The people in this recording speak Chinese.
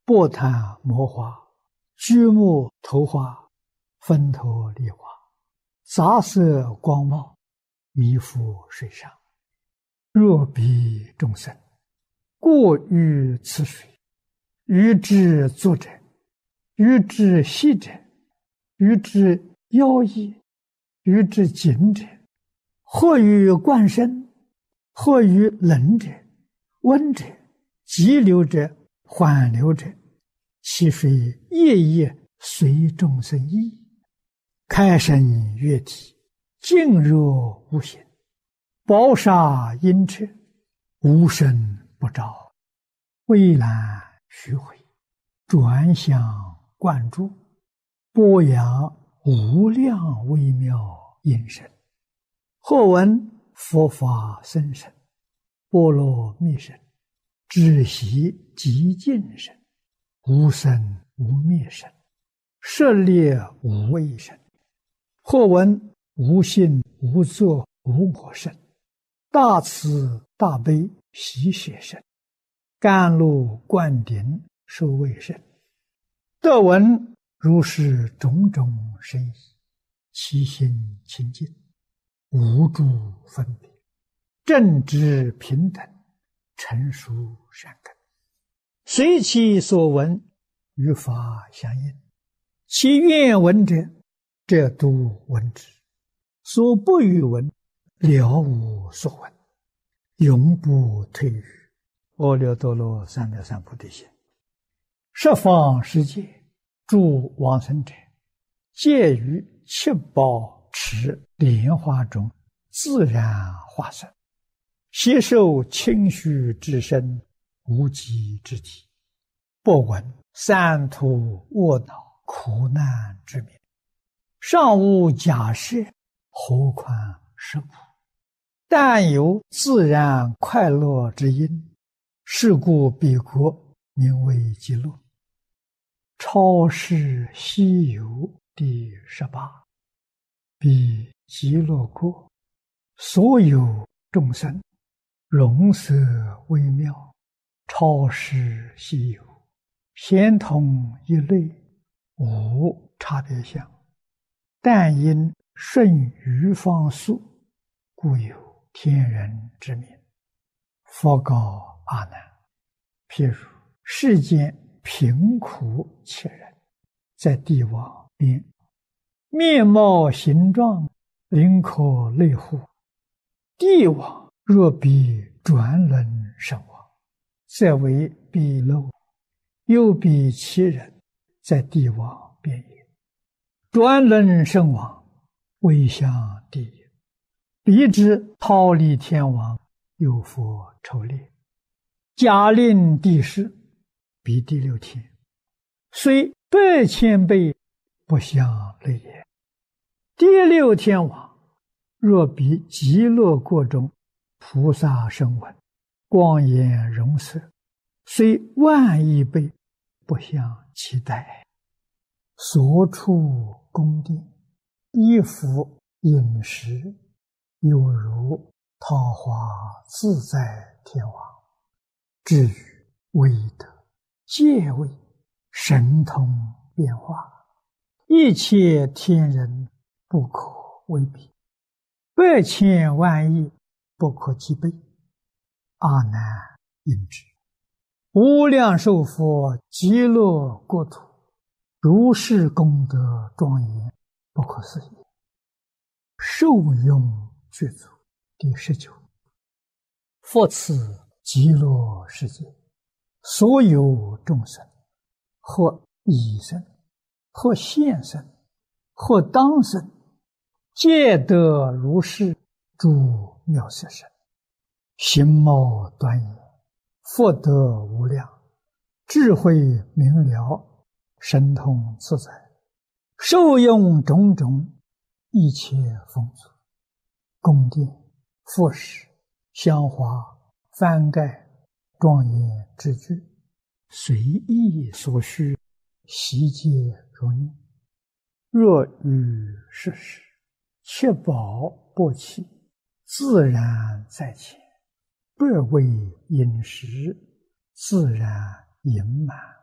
波檀摩花、居木头花、分头梨花，杂色光茂，弥覆水上。若彼众生过于此水，于之足者，于之细者，于之腰翼，于之颈者，或于冠身，或于冷者、温者、急流者、缓流者，其水夜夜随众生意，开生悦体，静若无形，宝沙阴彻，无声不照，蔚蓝虚回，转向灌注，播扬无量微妙音声。或闻佛法甚深，波罗蜜声，知悉极尽声，无生无灭声，舍猎无畏声。或闻无性无作无我声，大慈大悲喜舍声，甘露灌顶受卫声。得闻如是种种深意，其心清净，无诸分别，正直平等，成熟善根，随其所闻，与法相应。其愿闻者，则都闻之；所不欲闻，了无所闻，永不退于阿耨多罗三藐三菩提心。十方世界诸往生者，皆于七宝池莲花中自然化身，悉受清虚之身，无极之体，不闻三途卧恼苦难之名，尚无假设，何况是苦？但有自然快乐之因，是故彼国名为极乐。超世西游第18。彼极乐国，所有众生，容色微妙，超世西游，咸同一类，无差别相。但因顺于方速，故有天人之名。佛告阿难：譬如世间贫苦切人，在地网边，面貌形状，灵可类乎？地网若比转轮圣王，则为彼漏；又比其人，在地网边也。转轮圣王为向地也，彼之忉利天王，有佛筹猎，假令地势，彼第六天，虽100,000倍，不相类也。第六天王若比极乐国中菩萨声闻，光颜容色，虽10000亿倍，不相期待。所处宫殿，衣服饮食，犹如桃花自在天王。至于威德、戒位、神通变化，一切天人不可为比，100,000万亿不可计备。阿难应知，无量寿佛极乐国土，如是功德庄严，不可思议。受用具足第19。复此极乐世界，所有众生，或已生，或现生，或当生，皆得如是诸妙色身，形貌端严，福德无量，智慧明了，神通自在，受用种种一切丰足，宫殿、复饰、香花、幡盖、庄严之具，随意所需，悉皆如念。若于世时，七宝钵器，自然在前，不为饮食，自然盈满。